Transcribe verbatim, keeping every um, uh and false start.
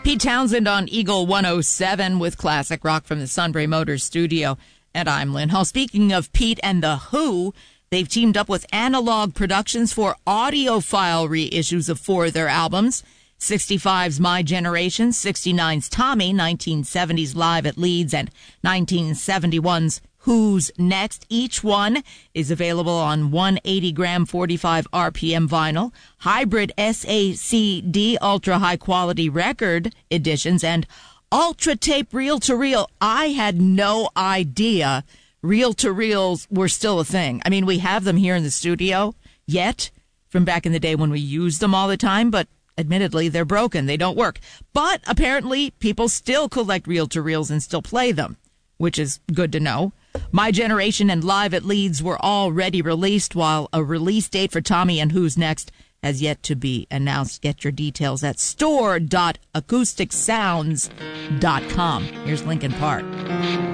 Pete Townsend on Eagle one oh seven with classic rock from the Sunbury Motors studio. And I'm Lynn Hall. Speaking of Pete and The Who, they've teamed up with Analog Productions for audiophile reissues of four of their albums. sixty-five's My Generation, sixty-nine's Tommy, nineteen seventies Live at Leeds, and nineteen seventy-one's Who's Next. Each one is available on one eighty gram, forty-five R P M vinyl, hybrid S A C D ultra high quality record editions, and ultra tape reel to reel. I had no idea reel to reels were still a thing. I mean, we have them here in the studio yet from back in the day when we used them all the time, but admittedly they're broken. They don't work. But apparently people still collect reel to reels and still play them, which is good to know. My Generation and Live at Leeds were already released, while a release date for Tommy and Who's Next has yet to be announced. Get your details at store dot acoustic sounds dot com. Here's Linkin Park.